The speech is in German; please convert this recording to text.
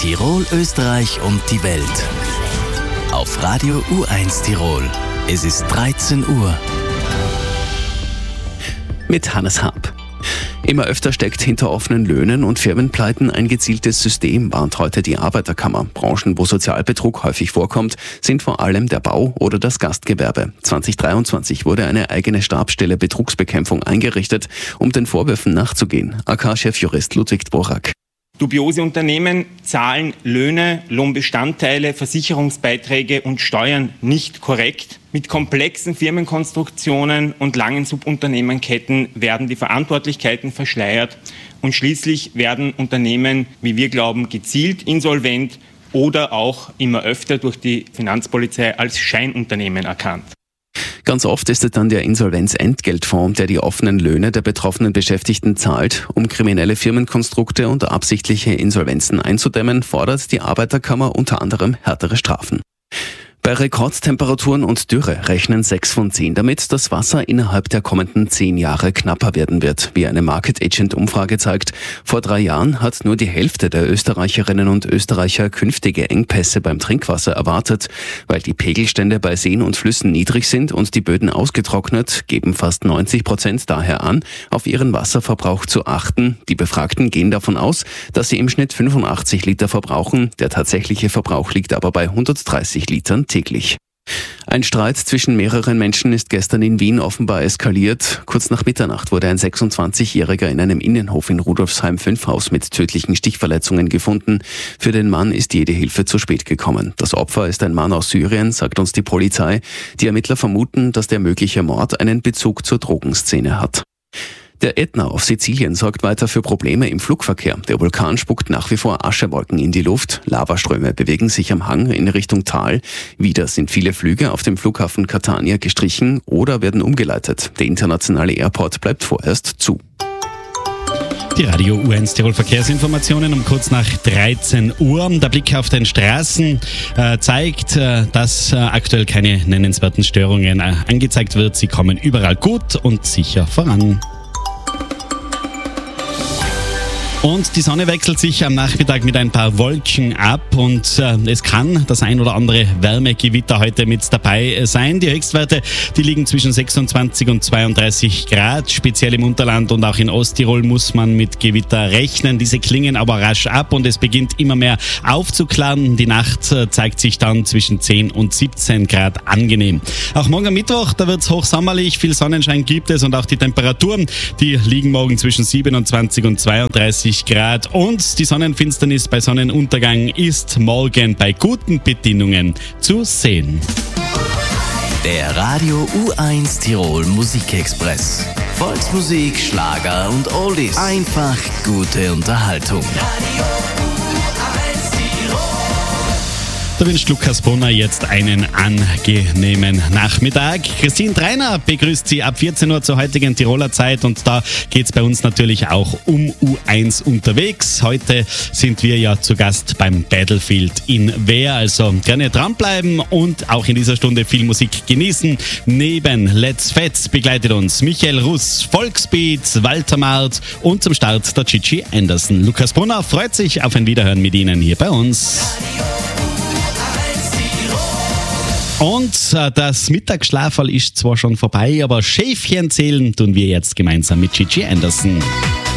Tirol, Österreich und die Welt. Auf Radio U1 Tirol. Es ist 13 Uhr. Mit Hannes Haab. Immer öfter steckt hinter offenen Löhnen und Firmenpleiten ein gezieltes System, warnt heute die Arbeiterkammer. Branchen, wo Sozialbetrug häufig vorkommt, sind vor allem der Bau oder das Gastgewerbe. 2023 wurde eine eigene Stabsstelle Betrugsbekämpfung eingerichtet, um den Vorwürfen nachzugehen. AK-Chefjurist Ludwig Dvorak. Dubiose Unternehmen zahlen Löhne, Lohnbestandteile, Versicherungsbeiträge und Steuern nicht korrekt. Mit komplexen Firmenkonstruktionen und langen Subunternehmenketten werden die Verantwortlichkeiten verschleiert und schließlich werden Unternehmen, wie wir glauben, gezielt insolvent oder auch immer öfter durch die Finanzpolizei als Scheinunternehmen erkannt. Ganz oft ist es dann der Insolvenzentgeltfonds, der die offenen Löhne der betroffenen Beschäftigten zahlt. Um kriminelle Firmenkonstrukte und absichtliche Insolvenzen einzudämmen, fordert die Arbeiterkammer unter anderem härtere Strafen. Bei Rekordtemperaturen und Dürre rechnen 6 von 10 damit, dass Wasser innerhalb der kommenden 10 Jahre knapper werden wird, wie eine Market Agent Umfrage zeigt. Vor 3 Jahren hat nur die Hälfte der Österreicherinnen und Österreicher künftige Engpässe beim Trinkwasser erwartet. Weil die Pegelstände bei Seen und Flüssen niedrig sind und die Böden ausgetrocknet, geben fast 90% daher an, auf ihren Wasserverbrauch zu achten. Die Befragten gehen davon aus, dass sie im Schnitt 85 Liter verbrauchen. Der tatsächliche Verbrauch liegt aber bei 130 Litern täglich. Ein Streit zwischen mehreren Menschen ist gestern in Wien offenbar eskaliert. Kurz nach Mitternacht wurde ein 26-Jähriger in einem Innenhof in Rudolfsheim 5 Haus mit tödlichen Stichverletzungen gefunden. Für den Mann ist jede Hilfe zu spät gekommen. Das Opfer ist ein Mann aus Syrien, sagt uns die Polizei. Die Ermittler vermuten, dass der mögliche Mord einen Bezug zur Drogenszene hat. Der Ätna auf Sizilien sorgt weiter für Probleme im Flugverkehr. Der Vulkan spuckt nach wie vor Aschewolken in die Luft. Lavaströme bewegen sich am Hang in Richtung Tal. Wieder sind viele Flüge auf dem Flughafen Catania gestrichen oder werden umgeleitet. Der internationale Airport bleibt vorerst zu. Die Radio U1 Tirol Verkehrsinformationen um kurz nach 13 Uhr. Der Blick auf den Straßen zeigt, dass aktuell keine nennenswerten Störungen angezeigt wird. Sie kommen überall gut und sicher voran. Und die Sonne wechselt sich am Nachmittag mit ein paar Wolken ab und es kann das ein oder andere Wärmegewitter heute mit dabei sein. Die Höchstwerte, die liegen zwischen 26 und 32 Grad. Speziell im Unterland und auch in Osttirol muss man mit Gewitter rechnen. Diese klingen aber rasch ab und es beginnt immer mehr aufzuklaren. Die Nacht zeigt sich dann zwischen 10 und 17 Grad angenehm. Auch morgen am Mittwoch, da wird es hochsommerlich. Viel Sonnenschein gibt es und auch die Temperaturen, die liegen morgen zwischen 27 und 32 Grad und die Sonnenfinsternis bei Sonnenuntergang ist morgen bei guten Bedingungen zu sehen. Der Radio U1 Tirol Musikexpress. Volksmusik, Schlager und Oldies. Einfach gute Unterhaltung. Radio U1 Tirol. Da wünscht Lukas Brunner jetzt einen angenehmen Nachmittag. Christine Treiner begrüßt Sie ab 14 Uhr zur heutigen Tiroler Zeit und da geht es bei uns natürlich auch um U1 unterwegs. Heute sind wir ja zu Gast beim Battlefield in Wehr, also gerne dranbleiben und auch in dieser Stunde viel Musik genießen. Neben Let's Fetz begleitet uns Michael Russ, Volksbeats, Walter Mart und zum Start der Gigi Anderson. Lukas Brunner freut sich auf ein Wiederhören mit Ihnen hier bei uns. Und das Mittagsschlaferl ist zwar schon vorbei, aber Schäfchen zählen tun wir jetzt gemeinsam mit Gigi Anderson.